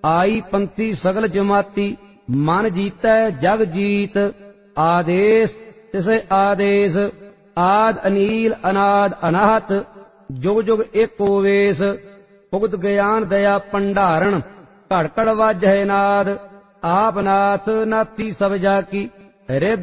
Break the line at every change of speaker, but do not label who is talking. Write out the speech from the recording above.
आई पंथी सगल जमाती, मन जीतै जग जीत। आदेश तिसे आदेश, आद अनील अनाद अनाहत, जुग जुग एको वेश। भुगत ज्ञान दया भंडारण, घड़ घड़ वाजै नाद। आप नाथ नाथी सब जाकी, रिद